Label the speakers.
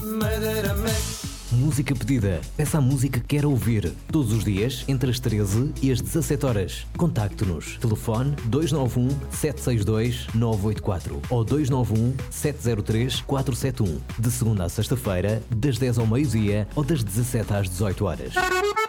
Speaker 1: Madeira Mix.
Speaker 2: Música pedida. Peça a música que quer ouvir. Todos os dias, entre as 13 e as 17 horas. Contacte-nos. Telefone 291 762 984 ou 291 703 471. De segunda a sexta-feira, das 10 ao meio-dia ou das 17 às 18 horas.